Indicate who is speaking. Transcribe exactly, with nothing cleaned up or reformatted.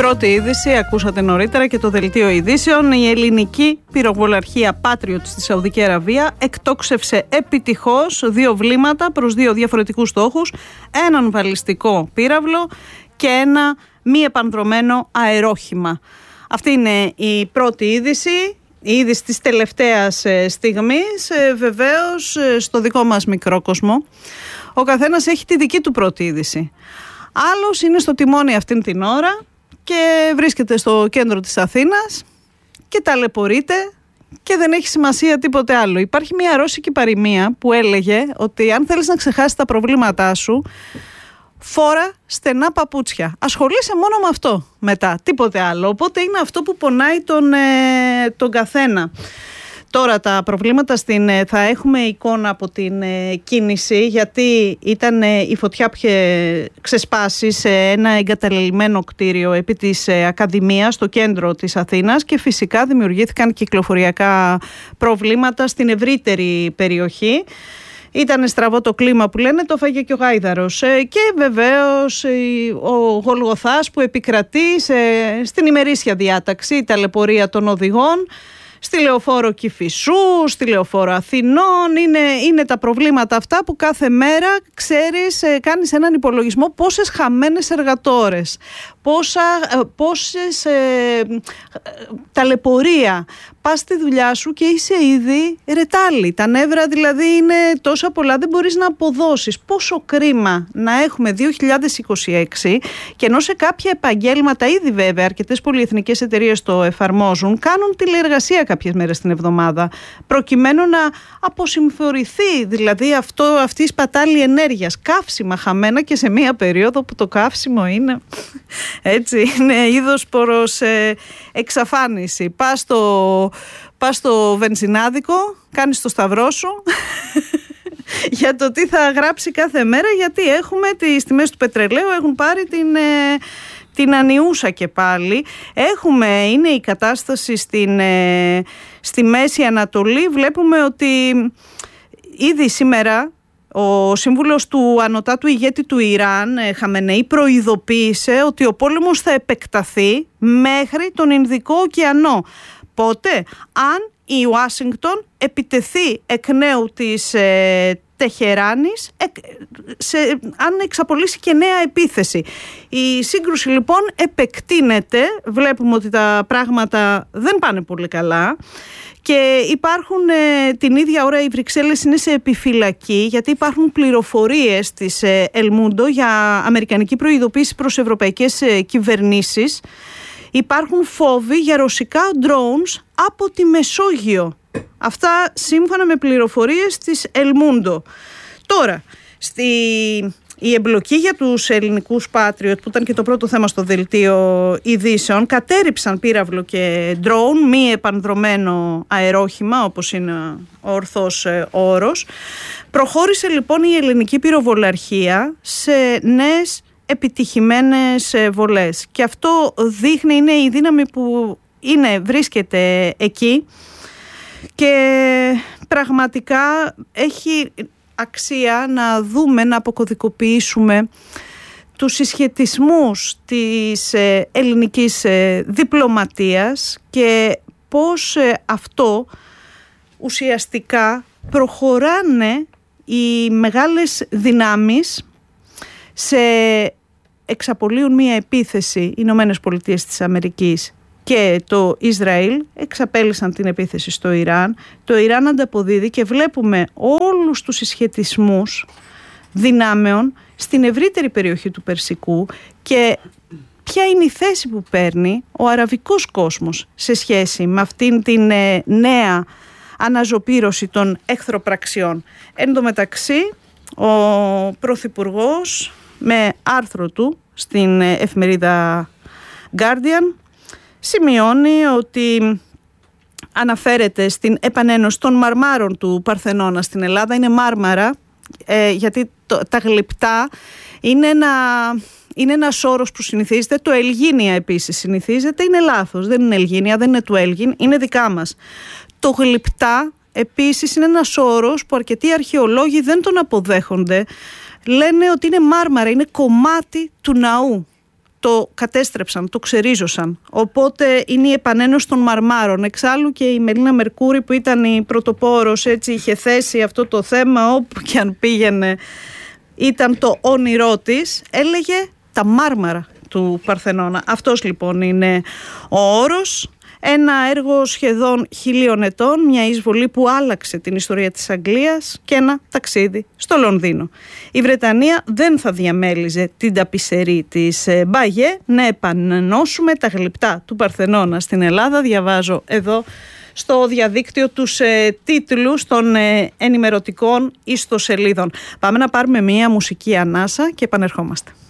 Speaker 1: πρώτη είδηση, ακούσατε νωρίτερα και το δελτίο ειδήσεων. Η ελληνική πυροβολαρχία Patriot στη Σαουδική Αραβία εκτόξευσε επιτυχώς δύο βλήματα προς δύο διαφορετικούς στόχους, έναν βαλιστικό πύραυλο και ένα μη επανδρωμένο αερόχημα. Αυτή είναι η πρώτη είδηση. Η είδηση της τελευταίας στιγμής, βεβαίως στο δικό μας μικρό κόσμο. Ο καθένας έχει τη δική του πρώτη είδηση. Άλλος είναι στο τιμόνι αυτήν την ώρα και βρίσκεται στο κέντρο της Αθήνας και ταλαιπωρείται και δεν έχει σημασία τίποτε άλλο. Υπάρχει μια ρώσικη παροιμία που έλεγε ότι αν θέλεις να ξεχάσεις τα προβλήματά σου, φόρα στενά παπούτσια. Ασχολείσαι μόνο με αυτό μετά, τίποτε άλλο. Οπότε είναι αυτό που πονάει τον, ε, τον καθένα. Τώρα τα προβλήματα στην, θα έχουμε εικόνα από την ε, κίνηση, γιατί ήταν ε, η φωτιά που είχε ξεσπάσει σε ένα εγκαταλελειμμένο κτίριο επί της ε, Ακαδημίας στο κέντρο της Αθήνας και φυσικά δημιουργήθηκαν κυκλοφοριακά προβλήματα στην ευρύτερη περιοχή. Ήταν στραβό το κλίμα που λένε, το φάγε και ο γάιδαρος. Ε, και βεβαίως ε, ο Γολγοθάς που επικρατεί σε, στην ημερήσια διάταξη, η ταλαιπωρία των οδηγών, στη λεωφόρο Κηφισού, στη λεωφόρο Αθηνών. Είναι, είναι τα προβλήματα αυτά που κάθε μέρα ξέρεις, ε, κάνεις έναν υπολογισμό πόσες χαμένες εργατόρες, πόσα, ε, πόσες ε, ε, ταλαιπωρία. Πας στη δουλειά σου και είσαι ήδη ρετάλι. Τα νεύρα δηλαδή είναι τόσα πολλά, δεν μπορείς να αποδώσεις. Πόσο κρίμα να έχουμε δύο χιλιάδες είκοσι έξι και ενώ σε κάποια επαγγέλματα ήδη βέβαια αρκετές πολυεθνικές εταιρείες το εφαρμόζουν, κάνουν τηλεεργασία κάποιες μέρες την εβδομάδα προκειμένου να αποσυμφορηθεί δηλαδή αυτό, αυτή η σπατάλη ενέργειας. Καύσιμα χαμένα και σε μία περίοδο που το καύσιμο είναι έτσι, είναι είδος προς ε, εξαφάνιση. Πας στο Πας στο βενζινάδικο, κάνεις το σταυρό σου για το τι θα γράψει κάθε μέρα, γιατί έχουμε τις τιμές του πετρελαίου, έχουν πάρει την, ε, την ανιούσα και πάλι. Έχουμε, είναι η κατάσταση στην, ε, στη Μέση Ανατολή. Βλέπουμε ότι ήδη σήμερα ο σύμβουλος του ανωτάτου ηγέτη του Ιράν, Χαμενεή, προειδοποίησε ότι ο πόλεμος θα επεκταθεί μέχρι τον Ινδικό ωκεανό. Πότε? Αν η Ουάσιγκτον επιτεθεί εκ νέου της ε, Τεχεράνης, ε, σε, αν εξαπολύσει και νέα επίθεση. Η σύγκρουση λοιπόν επεκτείνεται, βλέπουμε ότι τα πράγματα δεν πάνε πολύ καλά και υπάρχουν ε, την ίδια ώρα οι Βρυξέλλες είναι σε επιφυλακή, γιατί υπάρχουν πληροφορίες της ε, Ελμούντο για αμερικανική προειδοποίηση προς ευρωπαϊκές ε, κυβερνήσεις. Υπάρχουν φόβοι για ρωσικά drones από τη Μεσόγειο. Αυτά σύμφωνα με πληροφορίες της Ελμούντο. Τώρα, στη... η εμπλοκή για τους ελληνικούς Patriot, που ήταν και το πρώτο θέμα στο δελτίο ειδήσεων, κατέρριψαν πύραυλο και drone, μη επανδρωμένο αερόχημα, όπως είναι ο ορθός όρος. Προχώρησε λοιπόν η ελληνική πυροβολαρχία σε νέες επιτυχημένες βολές και αυτό δείχνει, είναι η δύναμη που είναι, βρίσκεται εκεί και πραγματικά έχει αξία να δούμε, να αποκωδικοποιήσουμε τους συσχετισμούς της ελληνικής διπλωματίας και πώς αυτό ουσιαστικά προχωράνε οι μεγάλες δυνάμεις σε εξαπολύουν μία επίθεση οι Ηνωμένες Πολιτείες της Αμερικής και το Ισραήλ, εξαπέλυσαν την επίθεση στο Ιράν. Το Ιράν ανταποδίδει και βλέπουμε όλους τους συσχετισμούς δυνάμεων στην ευρύτερη περιοχή του Περσικού και ποια είναι η θέση που παίρνει ο αραβικός κόσμος σε σχέση με αυτήν την ε, νέα αναζωπήρωση των εχθροπραξιών. Εν τω μεταξύ, ο Πρωθυπουργός με άρθρο του στην εφημερίδα Guardian σημειώνει ότι αναφέρεται στην επανένωση των μαρμάρων του Παρθενώνα στην Ελλάδα. Είναι μάρμαρα ε, γιατί το, τα γλυπτά είναι ένα, είναι ένας όρος που συνηθίζεται. Το Ελγίνια επίσης συνηθίζεται. Είναι λάθος, δεν είναι Ελγίνια, δεν είναι του Έλγιν, είναι δικά μας. Το γλυπτά επίσης είναι ένας όρος που αρκετοί αρχαιολόγοι δεν τον αποδέχονται. Λένε ότι είναι μάρμαρα, είναι κομμάτι του ναού. το κατέστρεψαν, το ξερίζωσαν. Οπότε είναι η επανένωση των μαρμάρων. Εξάλλου και η Μελίνα Μερκούρη, που ήταν η πρωτοπόρος, έτσι είχε θέσει αυτό το θέμα όπου και αν πήγαινε, ήταν το όνειρό της, έλεγε τα μάρμαρα του Παρθενώνα. Αυτός λοιπόν είναι ο όρος. Ένα έργο σχεδόν χιλίων ετών, μια εισβολή που άλλαξε την ιστορία της Αγγλίας και ένα ταξίδι στο Λονδίνο. Η Βρετανία δεν θα διαμέλιζε την ταπισερή της Μπαγιέ. Να επανενώσουμε τα γλυπτά του Παρθενώνα στην Ελλάδα. Διαβάζω εδώ στο διαδίκτυο τους ε, τίτλους των ε, ενημερωτικών ιστοσελίδων. Πάμε να πάρουμε μια μουσική ανάσα και επανερχόμαστε.